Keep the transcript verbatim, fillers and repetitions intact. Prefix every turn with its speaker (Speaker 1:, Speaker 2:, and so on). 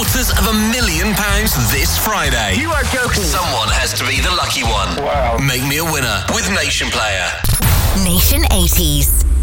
Speaker 1: quarters of a million pounds this Friday.
Speaker 2: You are joking.
Speaker 1: Someone has to be the lucky one.
Speaker 2: Wow.
Speaker 1: Make me a winner with Nation Player.
Speaker 3: Nation eighties.